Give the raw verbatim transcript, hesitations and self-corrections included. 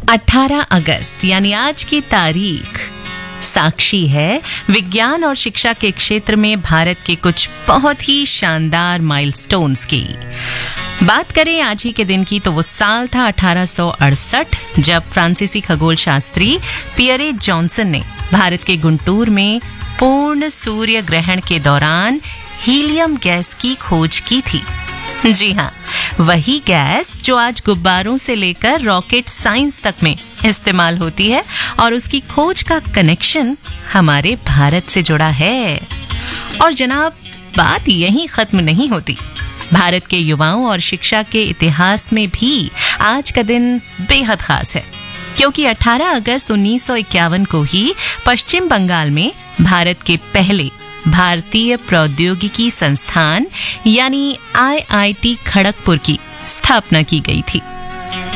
अठारह अगस्त यानी आज की तारीख साक्षी है विज्ञान और शिक्षा के क्षेत्र में भारत के कुछ बहुत ही शानदार माइलस्टोन्स की। बात करें आज ही के दिन की तो वो साल था अठारह सौ अड़सठ, जब फ्रांसीसी खगोल शास्त्री पियरे जॉनसन ने भारत के गुंटूर में पूर्ण सूर्य ग्रहण के दौरान हीलियम गैस की खोज की थी। जी हाँ, वही गैस जो आज गुब्बारों से लेकर रॉकेट साइंस तक में इस्तेमाल होती है, और उसकी खोज का कनेक्शन हमारे भारत से जुड़ा है। और जनाब, बात यहीं खत्म नहीं होती। भारत के युवाओं और शिक्षा के इतिहास में भी आज का दिन बेहद खास है, क्योंकि अठारह अगस्त उन्नीस सौ इक्यावन को ही पश्चिम बंगाल में भारत के पहले भारतीय प्रौद्योगिकी संस्थान यानी आई आई टी खड़गपुर की स्थापना की गई थी।